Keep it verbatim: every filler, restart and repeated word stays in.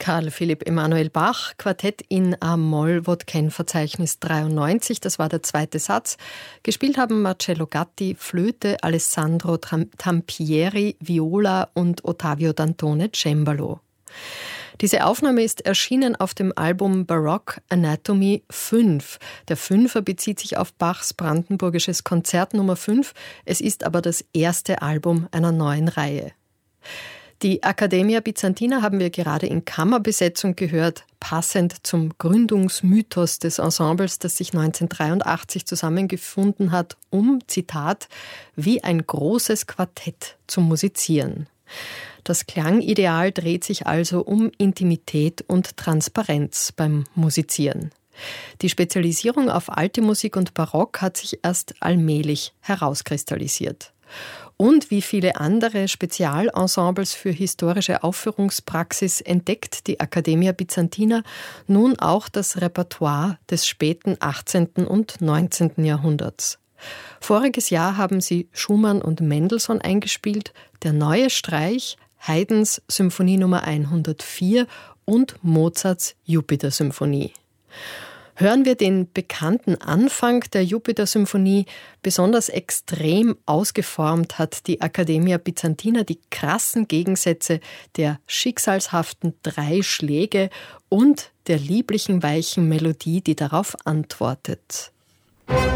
Karl Philipp Emanuel Bach, Quartett in A-Moll, Wodken-Verzeichnis dreiundneunzig, das war der zweite Satz. Gespielt haben Marcello Gatti, Flöte, Alessandro Tampieri, Viola und Ottavio Dantone, Cembalo. Diese Aufnahme ist erschienen auf dem Album Baroque Anatomy fünf. Der Fünfer bezieht sich auf Bachs brandenburgisches Konzert Nummer fünf. Es ist aber das erste Album einer neuen Reihe. Die Accademia Bizantina haben wir gerade in Kammerbesetzung gehört, passend zum Gründungsmythos des Ensembles, das sich neunzehnhundertdreiundachtzig zusammengefunden hat, um, Zitat, wie ein großes Quartett zu musizieren. Das Klangideal dreht sich also um Intimität und Transparenz beim Musizieren. Die Spezialisierung auf alte Musik und Barock hat sich erst allmählich herauskristallisiert. Und wie viele andere Spezialensembles für historische Aufführungspraxis entdeckt die Accademia Bizantina nun auch das Repertoire des späten achtzehnten und neunzehnten Jahrhunderts. Voriges Jahr haben sie Schumann und Mendelssohn eingespielt, der Neue Streich, Haydns Symphonie Nummer hundertvier und Mozarts Jupiter-Symphonie. Hören wir den bekannten Anfang der Jupiter-Symphonie. Besonders extrem ausgeformt hat die Accademia Bizantina die krassen Gegensätze der schicksalshaften drei Schläge und der lieblichen weichen Melodie, die darauf antwortet.